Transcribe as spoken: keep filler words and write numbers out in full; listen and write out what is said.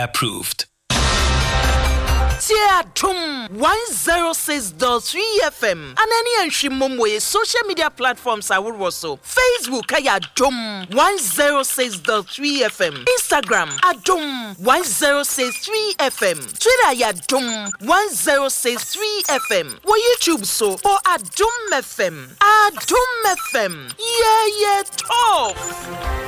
approved. Tum one oh six point three F M and any and social media platforms I would also Facebook aya Dum one oh six point three F M, Instagram Adum one oh six point three F M, Twitter aya Dum one oh six point three F M, or YouTube so or Adum F M, Adum F M, yeah yeah talk.